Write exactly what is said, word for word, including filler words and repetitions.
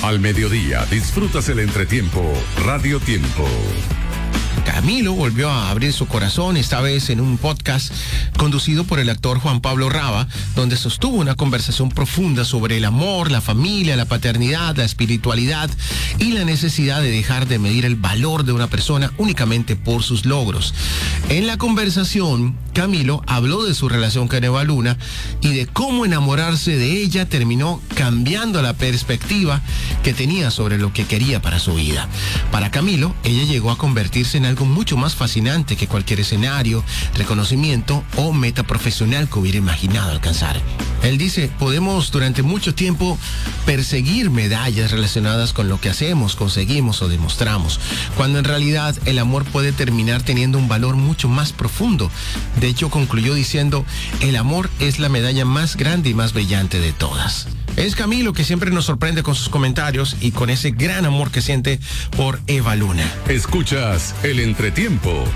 Al mediodía disfrutas el entretiempo Radio Tiempo. Camilo volvió a abrir su corazón, esta vez en un podcast conducido por el actor Juan Pablo Raba, donde sostuvo una conversación profunda sobre el amor, la familia, la paternidad, la espiritualidad y la necesidad de dejar de medir el valor de una persona únicamente por sus logros. En la conversación, Camilo habló de su relación con Eva Luna y de cómo enamorarse de ella terminó cambiando la perspectiva que tenía sobre lo que quería para su vida. Para Camilo, ella llegó a convertirse en algo mucho más fascinante que cualquier escenario, reconocimiento o meta profesional que hubiera imaginado alcanzar. Él dice, podemos durante mucho tiempo perseguir medallas relacionadas con lo que hacemos, conseguimos o demostramos, cuando en realidad el amor puede terminar teniendo un valor mucho más profundo. De hecho, concluyó diciendo, el amor es la medalla más grande y más brillante de todas. Es Camilo, que siempre nos sorprende con sus comentarios y con ese gran amor que siente por Eva Luna. Escuchas el entretiempo.